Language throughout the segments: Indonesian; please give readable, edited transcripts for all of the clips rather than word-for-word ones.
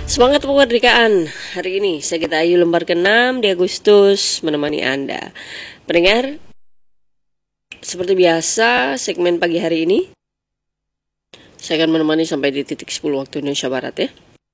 Semangat kemerdekaan. Hari ini saya Gita Ayu lembar ke-6 di Agustus menemani Anda. Pendengar, seperti biasa segmen pagi hari ini saya akan menemani sampai di titik 10 waktu Indonesia Barat ya.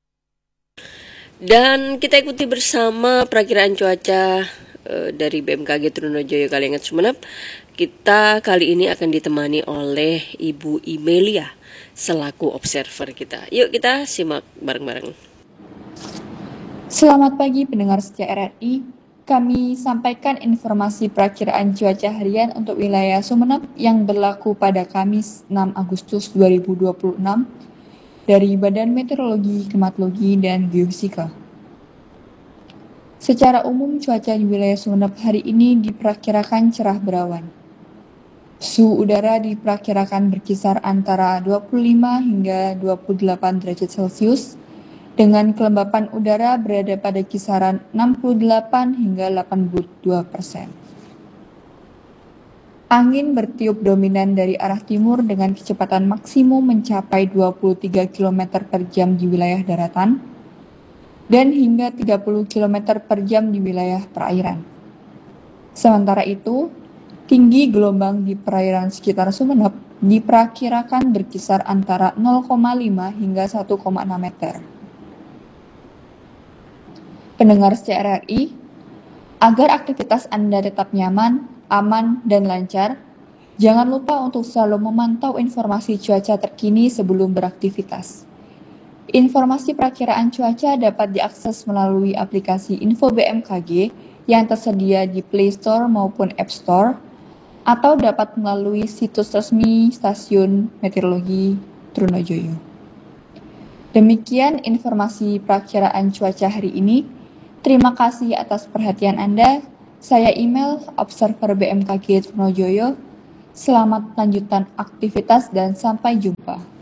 Dan kita ikuti bersama perakiraan cuaca dari BMKG Trunojoyo Kalianget Sumeneb. Kita kali ini akan ditemani oleh Ibu Imelia selaku observer kita. Yuk kita simak bareng-bareng. Selamat pagi pendengar setia RRI. Kami sampaikan informasi perakiraan cuaca harian untuk wilayah Sumeneb yang berlaku pada Kamis 6 Agustus 2026 dari Badan Meteorologi, Klimatologi, dan Geofisika. Secara umum cuaca di wilayah Sumeneb hari ini diperkirakan cerah berawan. Suhu udara diperkirakan berkisar antara 25 hingga 28 derajat Celcius, dengan kelembapan udara berada pada kisaran 68 hingga 82%. Angin bertiup dominan dari arah timur dengan kecepatan maksimum mencapai 23 km per jam di wilayah daratan dan hingga 30 km per jam di wilayah perairan. Sementara itu, tinggi gelombang di perairan sekitar Sumeneb diperkirakan berkisar antara 0,5 hingga 1,6 meter. Pendengar setia RRI, agar aktivitas Anda tetap nyaman, aman, dan lancar, jangan lupa untuk selalu memantau informasi cuaca terkini sebelum beraktivitas. Informasi perakiraan cuaca dapat diakses melalui aplikasi Info BMKG yang tersedia di Play Store maupun App Store, atau dapat melalui situs resmi Stasiun Meteorologi Trunojoyo. Demikian informasi perakiraan cuaca hari ini. Terima kasih atas perhatian Anda. Saya email Observer BMKG Trunojoyo. Selamat lanjutan aktivitas dan sampai jumpa.